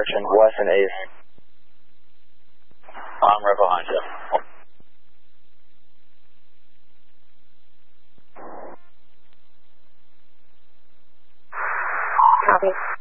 direction, west and east. I'm right behind you. Copy.